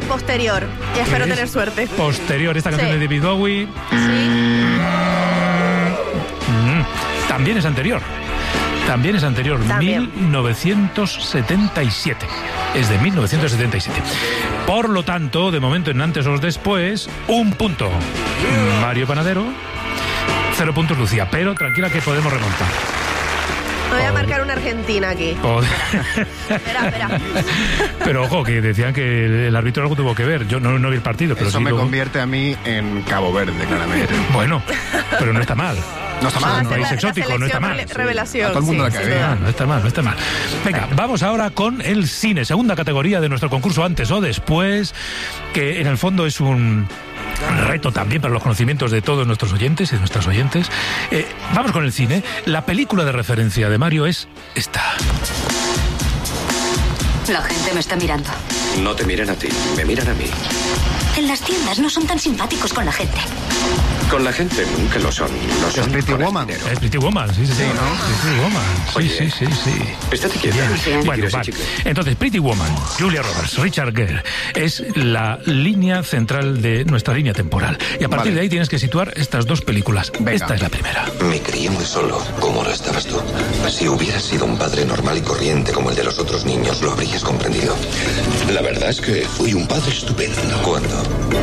posterior. Y espero Es tener suerte. Posterior, esta canción de David Bowie. Sí. También es anterior. También. 1977. Es de 1977. Por lo tanto, de momento, en antes o después, 1 punto. Mario Panadero, 0 puntos Lucía. Pero tranquila que podemos remontar. Voy a marcar una Argentina aquí. Espera. Pero ojo, que decían que el árbitro algo tuvo que ver. Yo no vi el partido, pero eso sí me luego... convierte a mí en Cabo Verde, claramente. Bueno, pero no está mal. No está mal, no es exótico, no está mal. Revelación. A todo el mundo la cae bien. No está mal. Venga, vamos ahora con el cine, segunda categoría de nuestro concurso antes o después, que en el fondo es un reto también para los conocimientos de todos nuestros oyentes y de nuestras oyentes. Vamos con el cine. La película de referencia de Mario es esta. La gente me está mirando. No te miran a ti, me miran a mí. En las tiendas no son tan simpáticos con la gente. Con la gente nunca lo son. No son Pretty con el Woman. dinero. Es Pretty Woman, sí, ¿no? Pretty Woman. Oye, Sí. Estate quieta. Bien. Bueno, ¿Quieres vale. chicle? Entonces, Pretty Woman, Julia Roberts, Richard Gere, es la línea central de nuestra línea temporal. Y a partir de ahí tienes que situar estas dos películas. Venga. Esta es la primera. Me crié muy solo, como lo estabas tú. Si hubieras sido un padre normal y corriente como el de los otros niños, lo habrías comprendido. La verdad es que fui un padre estupendo. ¿Cuándo?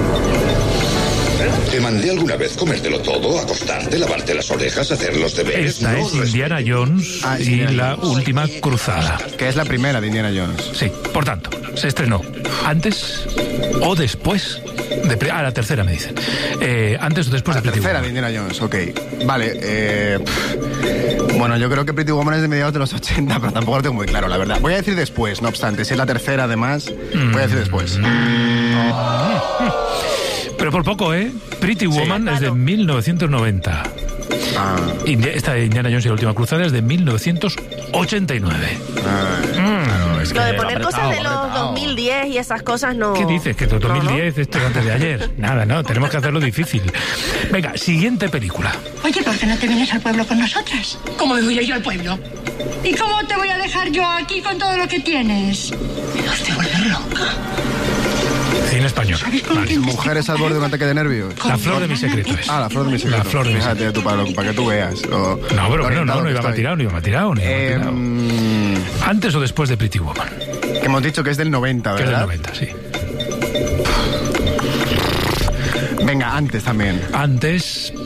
¿Te mandé alguna vez comértelo todo, acostarte, lavarte las orejas, hacer los deberes? Esta es Indiana Jones es y Indiana la Jones. última cruzada. Que es la primera de Indiana Jones. Sí, por tanto, se estrenó antes o después de... la tercera me dicen. Antes o después La de Pretty tercera de Woman. Indiana Jones, ok. Vale, bueno, yo creo que Pretty Woman es de mediados de los 80, pero tampoco lo tengo muy claro, la verdad. Voy a decir después, no obstante. Si es la tercera, además, voy a decir después. Pero por poco, ¿eh? Pretty Woman es de 1990. Esta de Indiana Jones y la última cruzada es de 1989. Lo de poner cosas de los 2010 y esas cosas no... ¿Qué dices? Que 2010 esto es antes de ayer. Nada, no, tenemos que hacerlo difícil. Venga, siguiente película. Oye, ¿por qué no te vienes al pueblo con nosotras? ¿Cómo me voy yo al pueblo? ¿Y cómo te voy a dejar yo aquí con todo lo que tienes? Me vas a volver loca. Cine español. Vale. Mujeres al borde de un ataque de nervios. La flor de mi secreto es. La flor de mi secreto. La flor de mi secreto. Fíjate tú, para que tú veas. No, pero no iba mal tirado. ¿Antes o después de Pretty Woman? Que hemos dicho que es del 90, Que es ¿verdad? del 90, sí. Venga, antes también. Antes,